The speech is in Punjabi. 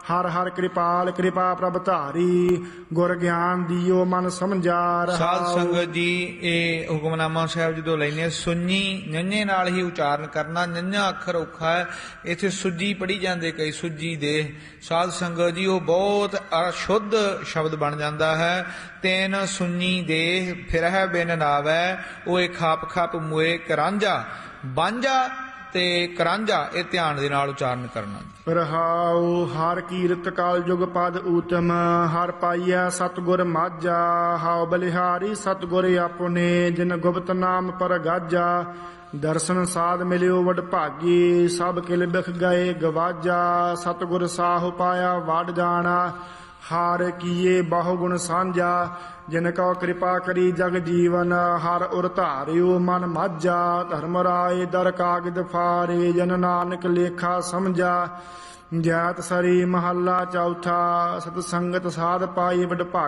ਹਰ ਹਰ ਕਿਰਪਾਲ ਕਿਰਪਾ ਪ੍ਰਭ ਧਾਰੀ ਗੁਰ ਗਿਆਨ ਦਿਓ ਮਨ ਸਮਝਾ ਸਾਧ ਰਹਾਉ। ਸੰਗਤ ਜੀ ਇਹ ਹੁਕਮਨਾਮਾ ਸਾਹਿਬ ਜਦੋਂ ਲੈਨੇ ਸੁੰਨੀ ਨੰਨੇ ਨਾਲ ਹੀ ਉਚਾਰਨ ਕਰਨਾ। ਨੰਨਾ ਅੱਖਰ ਔਖਾ ਹੈ, ਇੱਥੇ ਸੁੱਜੀ ਪੜੀ ਜਾਂਦੇ ਕਈ ਸੁੱਜੀ ਦੇ। ਸਾਧ ਸੰਗਤ ਜੀ ਉਹ ਬਹੁਤ ਅਸ਼ੁੱਧ ਸ਼ਬਦ ਬਣ ਜਾਂਦਾ ਹੈ। ਤੈਨ ਸੁੰਨੀ ਦੇ ਫਿਰਹਿ ਬਿਨ ਨਾਵੈ ਉਹ ਖਾਪ ਖਾਪ ਮੋਏ ਕਰਾਂਝਾ ਬਾਂਝਾ ਤੇ ਕਰਾਂਝਾ ਇਹ ਧਿਆਨ ਦੇ ਨਾਲ ਉਚਾਰਨ ਕਰਨਾ। ਰਹਾਉ ਹਰ ਕੀਰਤ ਕਾਲ ਜੁਗ ਪਦ ਊਤਮ ਹਰ ਪਾਈਐ ਸਤਿਗੁਰ ਮਾਝਾ। ਹਾਉ ਬਲਿਹਾਰੀ ਸਤਿਗੁਰ ਆਪਣੇ ਜਿਨ ਗੁਪਤ ਨਾਮ ਪਰ ਗਾਜਾ। ਦਰਸ਼ਨ ਸਾਧ ਮਿਲਿਓ ਵਡ ਭਾਗੀ ਸਭ ਕਿਲ ਬਿਖ ਗਏ ਗਵਾਜਾ। ਸਤਿਗੁਰ ਸਾਹੁ ਪਾਇਆ ਵਡ ਜਾਣਾ ਹਾਰ ਕੀਏ ਬਹੁ ਗੁਣ ਸਾਂਝਾ। ਜਿਨ ਕਉ ਕਿਰਪਾ ਕਰੀ ਜਗ ਜੀਵਨ ਹਰ ਉਰ ਧਾਰਿਓ ਮਨ ਮਾਝਾ। ਧਰਮ ਰਾਏ ਦਰ ਕਾਗਦ ਫਾਰੇ ਜਨ ਨਾਨਕ ਲੇਖਾ ਸਮਝਾ। ਜੈਤ ਸਰੀ ਮਹੱਲਾ ਚੌਥਾ। ਸਤ ਸੰਗਤ ਸਾਧ ਪਾਈ ਵਡ ਭਾਗਾ।